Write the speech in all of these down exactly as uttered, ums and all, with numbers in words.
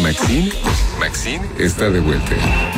Maxine, Maxine está de vuelta.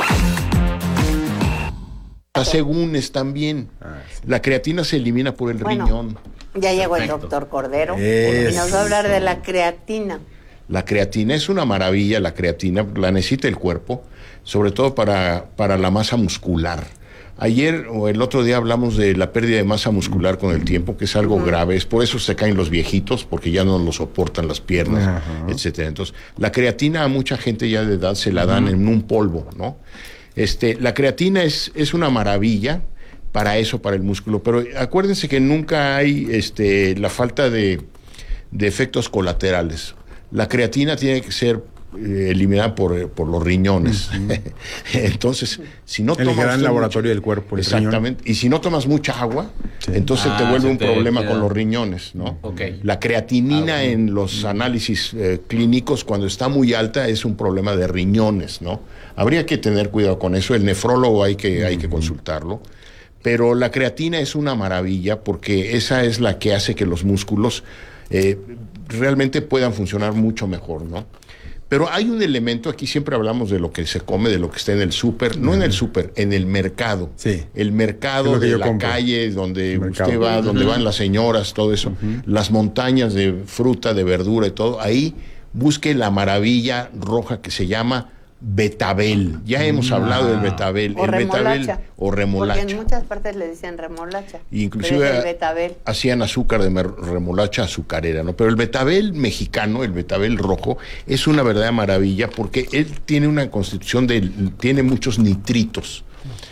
Según están bien. La creatina se elimina por el bueno, riñón. Ya llegó Perfecto. el doctor Cordero es... y nos va a hablar de la creatina. La creatina es una maravilla, la creatina la necesita el cuerpo, sobre todo para, para la masa muscular. Ayer o el otro día hablamos de la pérdida de masa muscular con el tiempo, que es algo uh-huh. grave, es por eso se caen los viejitos, porque ya no lo soportan las piernas, uh-huh. etcétera. Entonces, la creatina a mucha gente ya de edad se la dan uh-huh. en un polvo, ¿no? Este, la creatina es, es una maravilla para eso, para el músculo, pero acuérdense que nunca hay este, la falta de, de efectos colaterales. La creatina tiene que ser eh, eliminada por, por los riñones. Uh-huh. Entonces, si no el tomas... El gran laboratorio mucha, del cuerpo, el exactamente. riñón. Y si no tomas mucha agua, sí. entonces ah, te vuelve un te problema queda. con los riñones, ¿no? Okay. La creatinina ah, bueno. en los análisis eh, clínicos, cuando está muy alta, es un problema de riñones, ¿no? Habría que tener cuidado con eso. El nefrólogo hay que, uh-huh. hay que consultarlo. Pero la creatina es una maravilla porque esa es la que hace que los músculos eh, realmente puedan funcionar mucho mejor, ¿no? Pero hay un elemento, aquí siempre hablamos de lo que se come, de lo que está en el súper, no uh-huh. en el súper, en el mercado. Sí. El mercado es de la compro. calle, donde usted va, uh-huh. donde van las señoras, todo eso, uh-huh. las montañas de fruta, de verdura y todo, ahí busque la maravilla roja que se llama betabel. Ya hemos no. hablado del betabel. O el remolacha. betabel o remolacha. Porque en muchas partes le dicen remolacha. Inclusive el betabel. hacían azúcar de remolacha azucarera, ¿no? Pero el betabel mexicano, el betabel rojo, es una verdadera maravilla porque él tiene una constitución de, tiene muchos nitritos.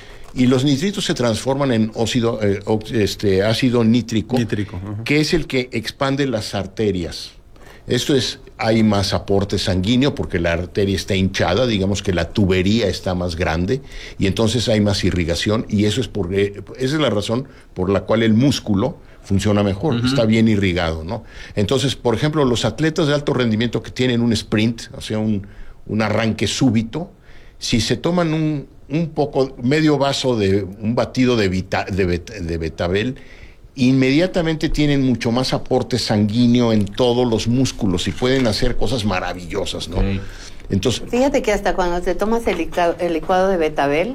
Y los nitritos se transforman en óxido, eh, este, ácido nítrico, nítrico uh-huh. que es el que expande las arterias. Esto es, hay más aporte sanguíneo porque la arteria está hinchada, digamos que la tubería está más grande y entonces hay más irrigación y eso es porque, esa es la razón por la cual el músculo funciona mejor, uh-huh. está bien irrigado, ¿no? Entonces, por ejemplo, los atletas de alto rendimiento que tienen un sprint, o sea, un, un arranque súbito, si se toman un, un poco, medio vaso de un batido de, vita, de, bet, de betabel, inmediatamente tienen mucho más aporte sanguíneo en todos los músculos y pueden hacer cosas maravillosas, ¿no? Sí. Entonces, fíjate que hasta cuando te tomas el licuado, el licuado de betabel,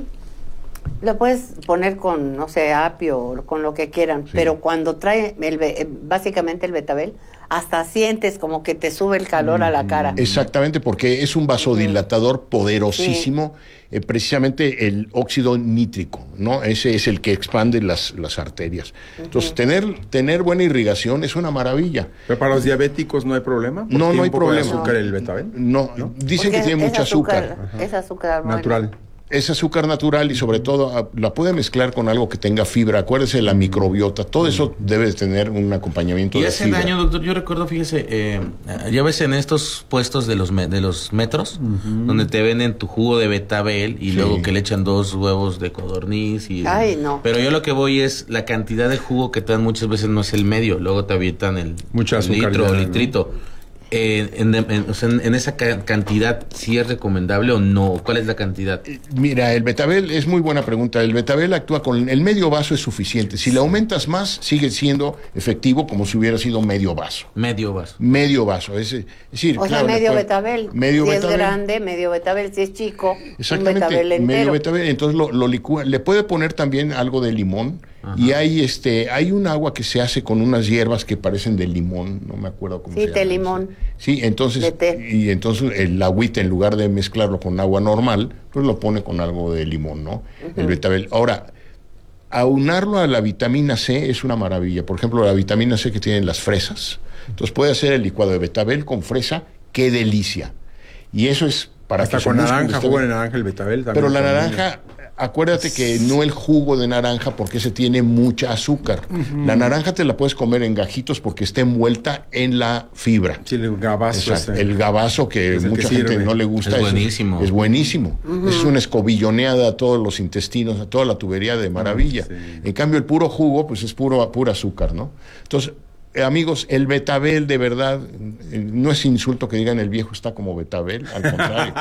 lo puedes poner con, no sé, apio o con lo que quieran, sí. pero cuando trae el, básicamente el betabel, hasta sientes como que te sube el calor mm, a la cara. Exactamente, porque es un vasodilatador poderosísimo, sí. eh, precisamente el óxido nítrico, ¿no? Ese es el que expande las, las arterias. Uh-huh. Entonces, tener, tener buena irrigación es una maravilla. ¿Pero para los diabéticos no hay problema? No, no hay problema. ¿Tiene azúcar el betabel? No, no. dicen porque que tiene mucho azúcar. azúcar. Es azúcar natural. Bueno. Es azúcar natural y sobre todo la puede mezclar con algo que tenga fibra. Acuérdese de la microbiota. Todo eso debe tener un acompañamiento y de hace fibra. daño, doctor. Yo recuerdo, fíjese, eh, ya ves en estos puestos de los me, de los metros, uh-huh. donde te venden tu jugo de betabel y sí. luego que le echan dos huevos de codorniz. Y, Ay, no. Pero yo lo que voy es la cantidad de jugo que te dan muchas veces no es el medio. Luego te avientan el, Mucha el azúcar litro o ya, litrito. ¿no? Eh, en, en, o sea, en, en esa ca- cantidad, ¿sí es recomendable o no? ¿Cuál es la cantidad? Mira, el betabel es muy buena pregunta. El betabel actúa con el medio vaso, es suficiente. Si le aumentas más, sigue siendo efectivo como si hubiera sido medio vaso. Medio vaso. Medio vaso. Es, es decir, o claro, sea, medio puede, betabel. Medio si betabel. es grande, medio betabel. Si es chico, exactamente, un betabel entero. medio betabel. Entonces lo, lo licúa. Le puede poner también algo de limón. Ajá. Y hay este hay un agua que se hace con unas hierbas que parecen de limón, no me acuerdo cómo sí, se llama. Sí, de limón. Sí, entonces y entonces el agüita, en lugar de mezclarlo con agua normal, pues lo pone con algo de limón, ¿no? Uh-huh. El betabel. Ahora, aunarlo a la vitamina C es una maravilla. Por ejemplo, la vitamina C que tienen las fresas. Entonces puede hacer el licuado de betabel con fresa, qué delicia. Y eso es para hasta que con naranja, jugo de naranja, el betabel también. Pero la naranja, acuérdate que no el jugo de naranja porque ese tiene mucha azúcar. Uh-huh. La naranja te la puedes comer en gajitos porque está envuelta en la fibra. Sí, el gabazo. Ese, el gabazo que mucha que gente no le gusta. Es buenísimo. Es, es buenísimo. Uh-huh. Es una escobilloneada a todos los intestinos, a toda la tubería de maravilla. Uh-huh, sí. En cambio, el puro jugo, pues es puro, pura azúcar, ¿no? Entonces, eh, amigos, el betabel, de verdad, eh, no es insulto que digan el viejo está como betabel, al contrario.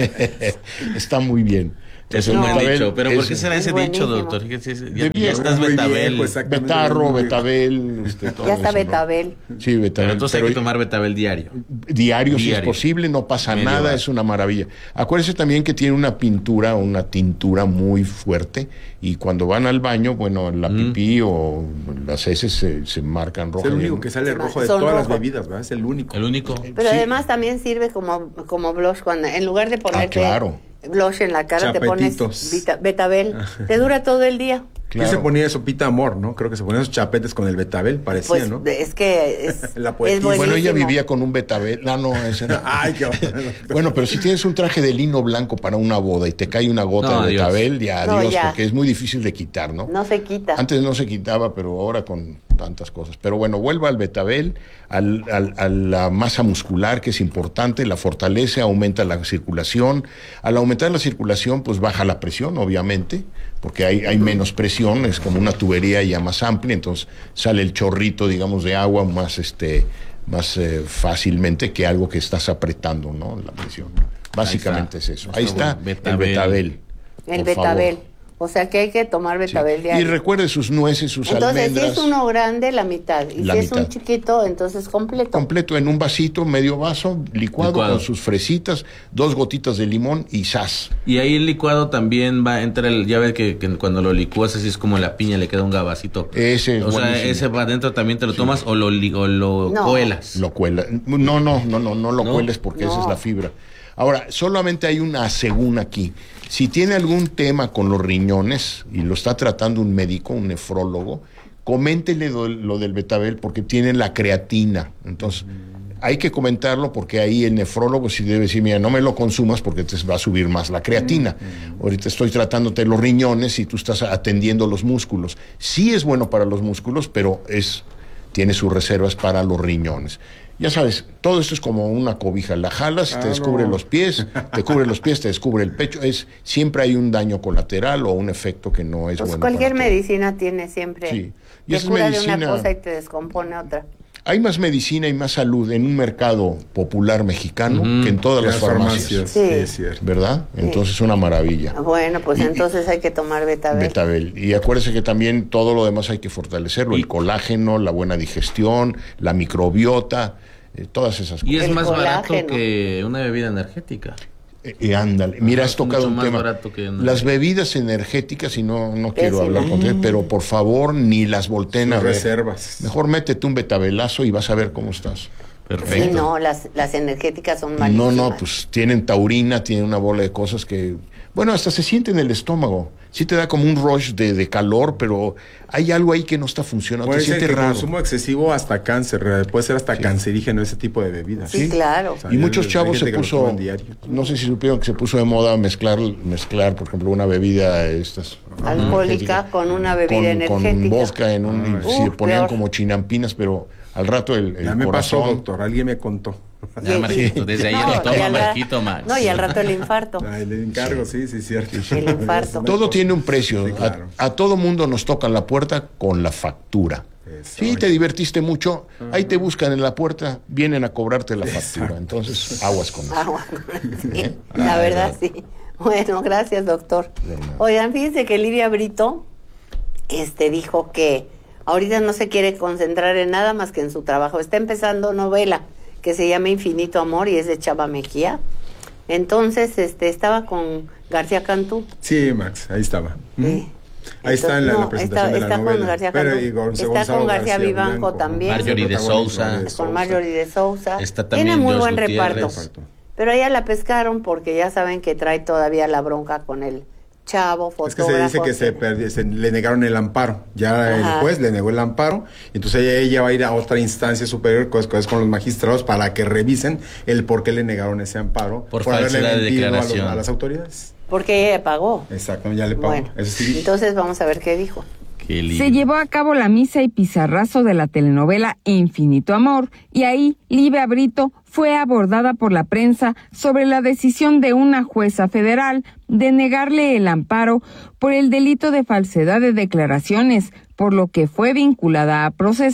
Está muy bien. Es un buen betabel dicho. ¿Pero por qué es- será ese es dicho, buenísimo. doctor? Fíjese, ya, De ya viejo, estás muy betabel. viejo, exactamente. Betarro, Muy- betabel, este, todo Ya está eso, ¿no? betabel. Sí, betabel. Pero entonces hay pero- que tomar betabel diario. Diario, si es Diario. posible, no pasa Medio nada, vaso. es una maravilla. Acuérdense también que tiene una pintura, una tintura muy fuerte, y cuando van al baño, bueno, la pipí o las heces se, se marcan Es rojas. el único que sale rojo de Son todas las rojos. bebidas, ¿verdad? Es el único. El único. Pero Sí. además también sirve como, como blush cuando en lugar de ponerte claro. blush en la cara, te pones Chapetitos. vita- betabel. Te dura todo el día. Claro. ¿Quién se ponía sopita amor, no? Creo que se ponían esos chapetes con el betabel, parecía, Pues ¿no? es que es, La es poetisa. buenísimo. Bueno, ella vivía con un betabel. No, no, ese no. Ay, qué Bueno, pero si tienes un traje de lino blanco para una boda y te cae una gota No, de adiós. betabel, ya No, adiós, ya. porque es muy difícil de quitar, ¿no? No se quita. Antes no se quitaba, pero ahora con tantas cosas. Pero bueno, vuelva al betabel, al, al- a la masa muscular, que es importante, la fortalece, aumenta la circulación. Al aumentar la circulación, pues baja la presión, obviamente, porque hay, hay menos presión, es como una tubería ya más amplia, entonces sale el chorrito, digamos, de agua más, este, más eh, fácilmente que algo que estás apretando, ¿no? La presión. Básicamente es eso. Ahí está el Betabel. betabel. El por betabel. favor. O sea que hay que tomar Sí. betabel Y diario. recuerde sus nueces, sus Entonces, almendras. si es uno grande, la mitad. Y La si es un mitad. chiquito, entonces completo. Completo en un vasito, medio vaso, licuado, Licuado. con sus fresitas, dos gotitas de limón y sas. Y ahí el licuado también va a entrar el, ya ves que, que cuando lo licúas así es como la piña, le queda un gabacito. Ese es O sea, buenísimo. ese va adentro también te lo tomas o lo, li- o lo No. cuelas. Lo cuela. No, no, no, no, no lo ¿No? cueles porque esa No. es la fibra. Ahora, solamente hay una asegún aquí. Si tiene algún tema con los riñones y lo está tratando un médico, un nefrólogo, coméntele lo, lo del betabel porque tiene la creatina. Entonces, hay que comentarlo porque ahí el nefrólogo sí debe decir, mira, no me lo consumas porque te va a subir más la creatina. Ahorita estoy tratándote los riñones y tú estás atendiendo los músculos. Sí es bueno para los músculos, pero es tiene sus reservas para los riñones. Ya sabes, todo esto es como una cobija. La jalas, te Claro. descubre los pies, te cubre los pies, te descubre el pecho. Es, siempre hay un daño colateral o un efecto que no es Pues bueno. cualquier para todo. medicina tiene siempre. Sí. Y Te esa es cura de una medicina- cosa y te descompone otra. Hay más medicina y más salud en un mercado popular mexicano Ujú. que en todas las, Las farmacias. farmacias, Sí. sí, es cierto. ¿Verdad? Entonces es una maravilla. Bueno, pues Y- entonces hay que tomar betabel. Betabel. Y acuérdese que también todo lo demás hay que fortalecerlo. Y- El colágeno, la buena digestión, la microbiota, eh, todas esas Y cosas. es El más barato colágeno. que una bebida energética. Eh, eh, ándale, mira, Ajá, has tocado mucho un más tema. barato que una- Las bebidas energéticas, y no, no quiero Pésimo. hablar contra él, pero por favor, ni las volteen a Sus ver. reservas. Mejor métete un betabelazo y vas a ver cómo estás. Perfecto. Sí, no, las, las energéticas son No, malísimas. no, pues tienen taurina, tienen una bola de cosas que, bueno, hasta se siente en el estómago. Sí te da como un rush de, de calor, pero hay algo ahí que no está funcionando. Puede Te ser sientes que raro. consumo excesivo hasta cáncer, eh, puede ser hasta cancerígeno ese tipo de bebidas. Sí, claro. O sea, Y muchos hay chavos gente se que lo puso, toman diario. no sé si supieron que se puso de moda mezclar, mezclar, por ejemplo, una bebida estas Alcohólica con una bebida con, energética. con vodka en un, y se Uf, ponían peor. como chinampinas, pero al rato el, el Ya me pasó, corazón. doctor, alguien me contó. Ya, Y- Marquito, desde ahí No, no y toma, al ra- Marquito, Max. No, y al rato el infarto. Ay, le encargo, sí, sí, cierto. El infarto. Es una Todo cosa. tiene un precio. Sí, claro. a, a todo mundo nos tocan la puerta con la factura. Eso. Sí, te divertiste mucho. Ahí te buscan en la puerta, vienen a cobrarte la factura. Entonces, aguas con eso. Ah, bueno, sí, ¿Eh? la Ah, verdad, verdad. sí. Bueno, gracias, doctor. De nada. Oigan, fíjense que Livia Brito este, dijo que ahorita no se quiere concentrar en nada más que en su trabajo. Está empezando novela que se llama Infinito Amor y es de Chava Mejía. Entonces, este, estaba con García Cantú. Sí, Max, ahí estaba. Sí. Ahí está en la, Entonces, la no, presentación está, de la está novela. con García Pero, Cantú. y Gon- Está Gonzalo con García Vivanco Blanco, también. Marjorie de protagonista Sousa. Con Marjorie de Sousa. Está Tiene también muy Josh buen Gutiérrez. reparto. Pero a ella la pescaron porque ya saben que trae todavía la bronca con el chavo Es que fotógrafo. se dice que se, perdi- se le negaron el amparo. Ya el Ajá. juez le negó el amparo. Entonces ella, ella va a ir a otra instancia superior, que es que es con los magistrados, para que revisen el por qué le negaron ese amparo. Por haberle falsedad de mentido a los- declaración. A, las autoridades. Porque ella pagó. Exacto, ya le pagó. Bueno, Eso sí. entonces vamos a ver qué dijo. Qué lindo. Se llevó a cabo la misa y pizarrazo de la telenovela Infinito Amor, y ahí Livia Brito fue abordada por la prensa sobre la decisión de una jueza federal de negarle el amparo por el delito de falsedad de declaraciones, por lo que fue vinculada a proceso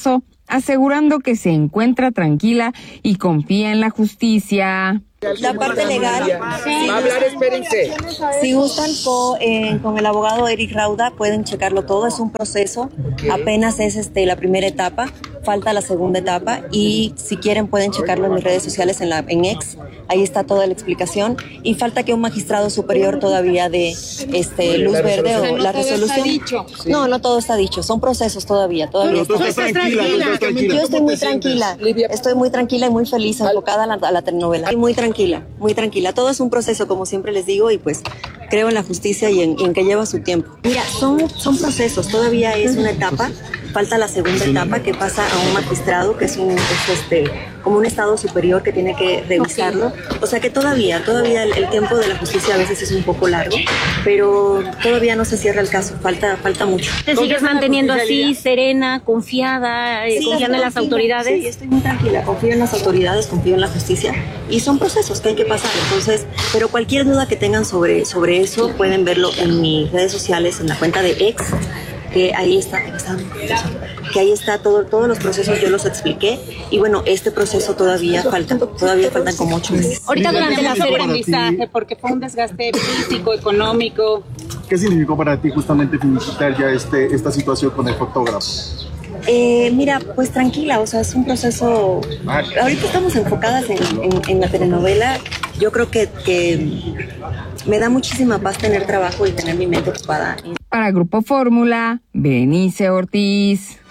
asegurando que se encuentra tranquila y confía en la justicia. La parte legal, sí, va a hablar, espérense. Si gustan con, eh, con el abogado Eric Rauda, pueden checarlo todo, es un proceso, okay. Apenas es este la primera etapa, falta la segunda etapa y si quieren pueden checarlo en mis redes sociales, en la en X, ahí está toda la explicación y falta que un magistrado superior todavía dé este luz verde o la resolución. No, no todo está dicho, son procesos todavía, todavía. Tú estás tranquila, tú estás tranquila. Yo estoy muy tranquila, estoy muy tranquila y muy feliz, enfocada a la, a la telenovela. Muy tranquila. Tranquila, muy tranquila. Todo es un proceso, como siempre les digo, y pues creo en la justicia y en, en que lleva su tiempo. Mira, son, son procesos, todavía es una etapa, falta la segunda etapa que pasa a un magistrado, que es un es este como un estado superior que tiene que revisarlo. O sea que todavía, todavía el, el tiempo de la justicia a veces es un poco largo, pero todavía no se cierra el caso, falta, falta mucho. ¿Te sigues manteniendo así, serena, confiada, eh, sí, confiando en las autoridades? Sí, estoy muy tranquila, confío en las autoridades, confío en la justicia y son procesos que hay que pasar. Entonces, pero cualquier duda que tengan sobre, sobre eso pueden verlo en mis redes sociales, en la cuenta de X, que ahí está, que ahí está todo, todos los procesos yo los expliqué y bueno, este proceso todavía falta, todavía faltan como ocho meses. Ahorita durante la serie aprendizaje, porque fue un desgaste físico, económico. ¿Qué significó para ti justamente finiquitar ya este, esta situación con el fotógrafo? Eh, mira, pues tranquila, o sea, es un proceso. Ahorita estamos enfocadas en, en, en la telenovela. Yo creo que, que me da muchísima paz tener trabajo y tener mi mente ocupada. Para Grupo Fórmula, Berenice Ortiz.